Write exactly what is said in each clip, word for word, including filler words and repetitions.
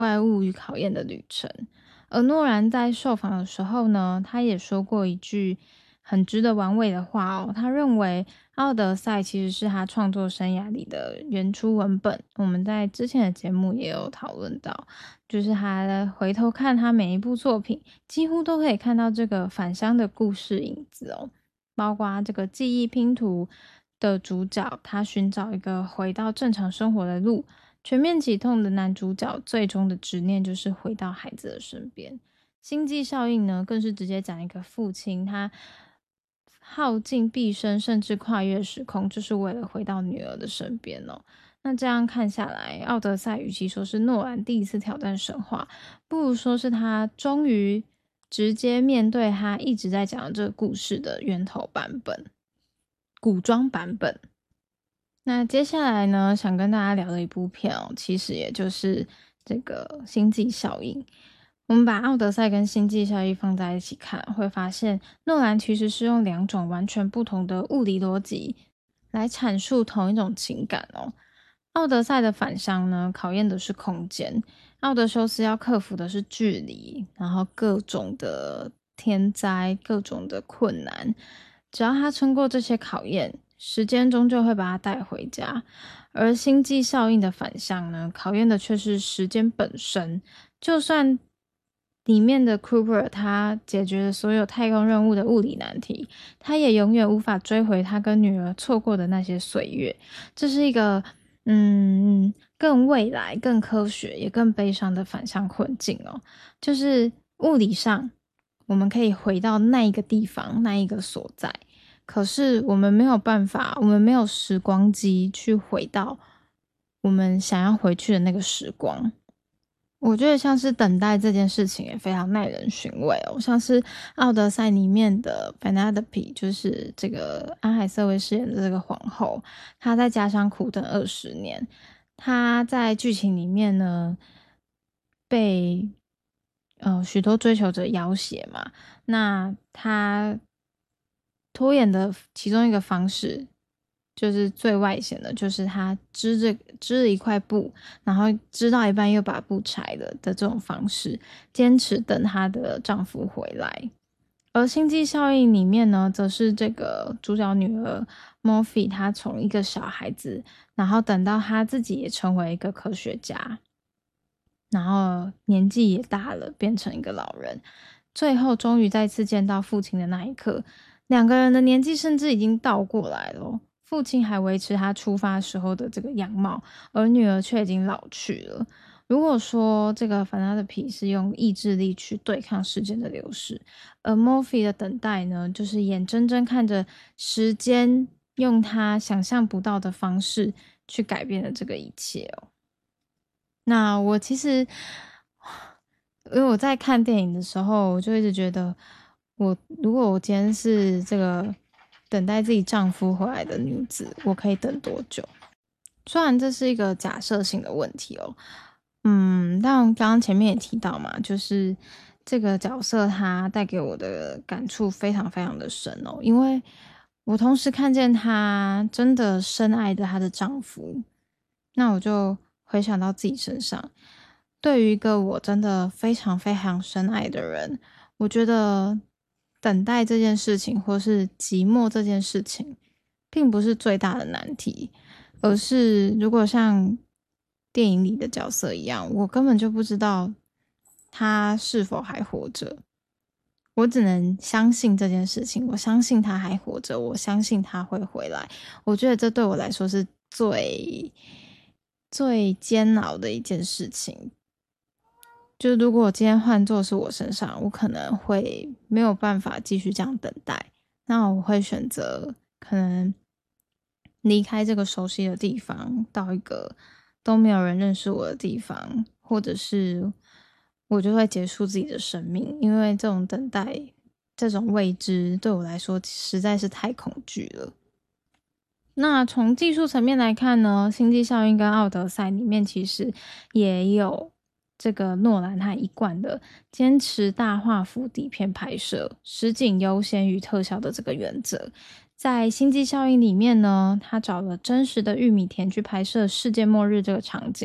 外物与考验的旅程。而诺兰在受访的时候呢，他也说过一句很值得玩味的话哦，他认为《奥德赛》其实是他创作生涯里的原初文本。我们在之前的节目也有讨论到，就是他回头看他每一部作品，几乎都可以看到这个返乡的故事影子哦，包括这个记忆拼图的主角，他寻找一个回到正常生活的路。全面启动的男主角最终的执念就是回到孩子的身边。星际效应呢，更是直接讲一个父亲，他耗尽毕生，甚至跨越时空，就是为了回到女儿的身边哦。那这样看下来，奥德赛与其说是诺兰第一次挑战神话，不如说是他终于直接面对他一直在讲这个故事的源头版本，古装版本。那接下来呢，想跟大家聊的一部片哦，其实也就是这个《星际效应》。我们把《奥德赛》跟《星际效应》放在一起看，会发现诺兰其实是用两种完全不同的物理逻辑来阐述同一种情感哦。奥德赛的返乡呢，考验的是空间；奥德修斯要克服的是距离，然后各种的天灾、各种的困难，只要他撑过这些考验，时间终究会把他带回家。而星际效应的反向呢，考验的却是时间本身。就算里面的 Cooper 他解决了所有太空任务的物理难题，他也永远无法追回他跟女儿错过的那些岁月。这是一个嗯更未来、更科学也更悲伤的反向困境哦。就是物理上我们可以回到那一个地方、那一个所在，可是我们没有办法，我们没有时光机去回到我们想要回去的那个时光。我觉得像是等待这件事情也非常耐人寻味哦，像是奥德赛里面的 Penelope， 就是这个安海瑟薇饰演的这个皇后，她在家乡苦等二十年。她在剧情里面呢，被呃许多追求者要挟嘛，那她拖延的其中一个方式，就是最外显的，就是她织这织了一块布，然后织到一半又把布拆了的这种方式，坚持等她的丈夫回来。而星际效应里面呢，则是这个主角女儿 Morphe， 她从一个小孩子，然后等到她自己也成为一个科学家，然后年纪也大了，变成一个老人，最后终于再次见到父亲的那一刻，两个人的年纪甚至已经倒过来了。父亲还维持他出发时候的这个样貌，而女儿却已经老去了。如果说这个凡纳的皮是用意志力去对抗时间的流逝，而 Morphe 的等待呢，就是眼睁睁看着时间用他想象不到的方式去改变了这个一切哦。那我其实，因为我在看电影的时候，我就一直觉得我，如果我今天是这个等待自己丈夫回来的女子，我可以等多久？虽然这是一个假设性的问题哦，嗯，但刚刚前面也提到嘛，就是这个角色她带给我的感触非常非常的深哦，因为我同时看见她真的深爱着她的丈夫，那我就回想到自己身上，对于一个我真的非常非常深爱的人，我觉得等待这件事情或是寂寞这件事情并不是最大的难题，而是如果像电影里的角色一样，我根本就不知道他是否还活着，我只能相信这件事情，我相信他还活着，我相信他会回来。我觉得这对我来说是最最煎熬的一件事情。就如果我今天换作是我身上，我可能会没有办法继续这样等待，那我会选择可能离开这个熟悉的地方，到一个都没有人认识我的地方，或者是我就会结束自己的生命，因为这种等待，这种未知对我来说实在是太恐惧了。那从技术层面来看呢，星际效应跟奥德赛里面其实也有这个诺兰他一贯的坚持大画幅底片拍摄，实景优先于特效的这个原则。在星际效应里面呢，他找了真实的玉米田去拍摄世界末日这个场景，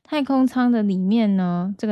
太空舱的里面呢，这个